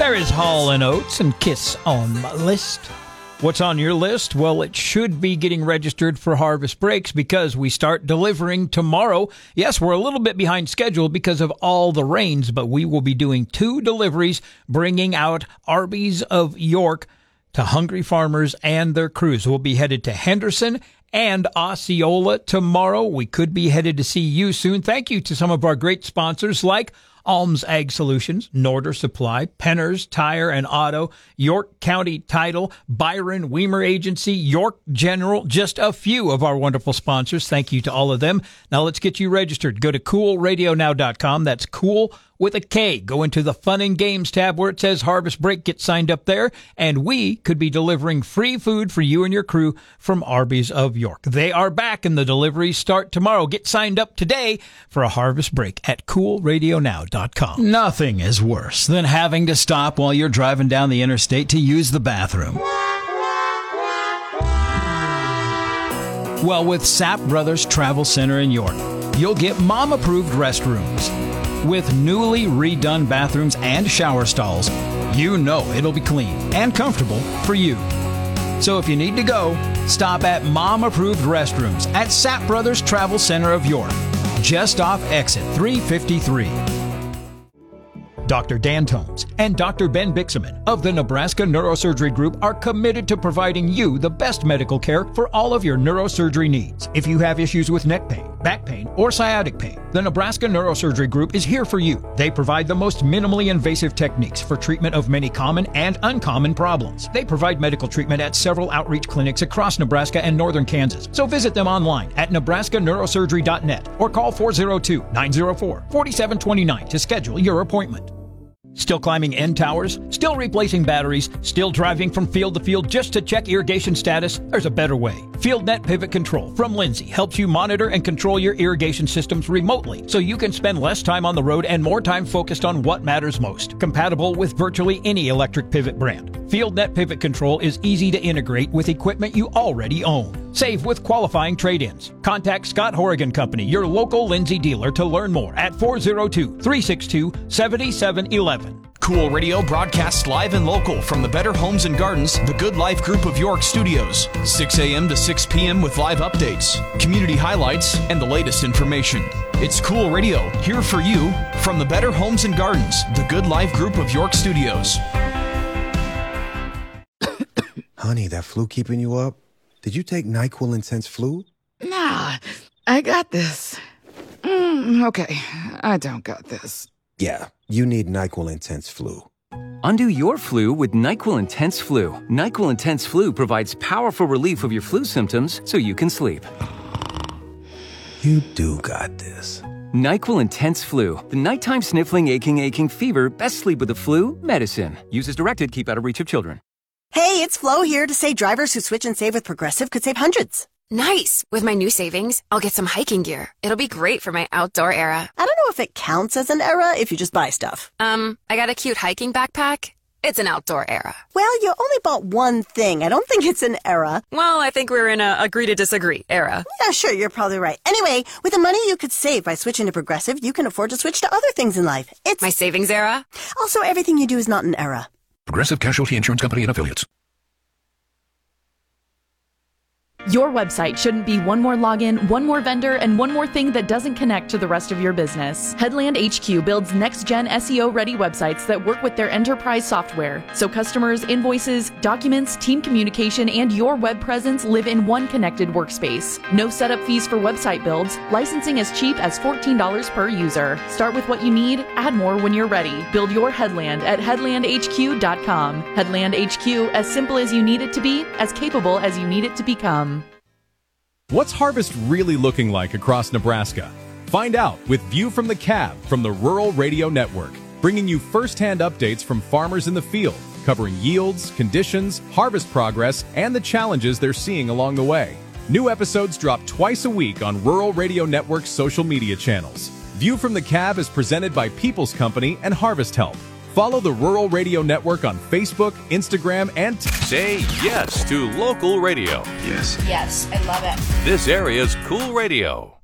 There is Hall & Oates and Kiss on my list. What's on your list? Well, it should be getting registered for Harvest Breaks because we start delivering tomorrow. Yes, we're a little bit behind schedule because of all the rains, but we will be doing 2 deliveries, bringing out Arby's of York to hungry farmers and their crews. We'll be headed to Henderson and Osceola tomorrow. We could be headed to see you soon. Thank you to some of our great sponsors like Alms Ag Solutions, Norder Supply, Penner's Tire and Auto, York County Title, Byron Weimer Agency, York General, just a few of our wonderful sponsors. Thank you to all of them. Now let's get you registered. Go to coolradionow.com. That's cool with a K. Go into the Fun and Games tab where it says Harvest Break. Get signed up there, and we could be delivering free food for you and your crew from Arby's of York. They are back, and the deliveries start tomorrow. Get signed up today for a Harvest Break at coolradionow.com. Nothing is worse than having to stop while you're driving down the interstate to use the bathroom. Well, with Sapp Brothers Travel Center in York, you'll get mom-approved restrooms. With newly redone bathrooms and shower stalls, you know it'll be clean and comfortable for you. So if you need to go, stop at mom-approved restrooms at Sapp Brothers Travel Center of York, just off exit 353. Dr. Dan Tomes and Dr. Ben Bixaman of the Nebraska Neurosurgery Group are committed to providing you the best medical care for all of your neurosurgery needs. If you have issues with neck pain, back pain, or sciatic pain, the Nebraska Neurosurgery Group is here for you. They provide the most minimally invasive techniques for treatment of many common and uncommon problems. They provide medical treatment at several outreach clinics across Nebraska and northern Kansas. So visit them online at nebraskaneurosurgery.net or call 402-904-4729 to schedule your appointment. Still climbing end towers? Still replacing batteries? Still driving from field to field just to check irrigation status? There's a better way. FieldNet Pivot Control from Lindsay helps you monitor and control your irrigation systems remotely so you can spend less time on the road and more time focused on what matters most. Compatible with virtually any electric pivot brand. FieldNet Pivot Control is easy to integrate with equipment you already own. Save with qualifying trade-ins. Contact Scott Horrigan Company, your local Lindsay dealer, to learn more at 402-362-7711. Cool Radio broadcasts live and local from the Better Homes and Gardens, the Good Life Group of York studios. 6 a.m. to 6 p.m. with live updates, community highlights, and the latest information. It's Cool Radio, here for you from the Better Homes and Gardens, the Good Life Group of York studios. Honey, that flu keeping you up? Did you take NyQuil Intense Flu? Nah, I got this. Okay, I don't got this. Yeah, you need NyQuil Intense Flu. Undo your flu with NyQuil Intense Flu. NyQuil Intense Flu provides powerful relief of your flu symptoms so you can sleep. You do got this. NyQuil Intense Flu. The nighttime sniffling, aching fever, best sleep with the flu medicine. Use as directed, keep out of reach of children. Hey, it's Flo here to say drivers who switch and save with Progressive could save hundreds. Nice! With my new savings, I'll get some hiking gear. It'll be great for my outdoor era. I don't know if it counts as an era if you just buy stuff. I got a cute hiking backpack. It's an outdoor era. Well, you only bought one thing. I don't think it's an era. Well, I think we're in a agree to disagree era. Yeah, sure, you're probably right. Anyway, with the money you could save by switching to Progressive, you can afford to switch to other things in life. It's my savings era. Also, everything you do is not an era. Progressive Casualty Insurance Company and Affiliates. Your website shouldn't be one more login, one more vendor, and one more thing that doesn't connect to the rest of your business. Headland HQ builds next-gen SEO-ready websites that work with their enterprise software, so customers, invoices, documents, team communication, and your web presence live in one connected workspace. No setup fees for website builds, licensing as cheap as $14 per user. Start with what you need, add more when you're ready. Build your Headland at headlandhq.com. Headland HQ, as simple as you need it to be, as capable as you need it to become. What's harvest really looking like across Nebraska? Find out with View from the Cab from the Rural Radio Network, bringing you first-hand updates from farmers in the field, covering yields, conditions, harvest progress, and the challenges they're seeing along the way. New episodes drop twice a week on Rural Radio Network's social media channels. View from the Cab is presented by People's Company and Harvest Help. Follow the Rural Radio Network on Facebook, Instagram, and say yes to local radio. Yes. Yes, I love it. This area's Cool Radio.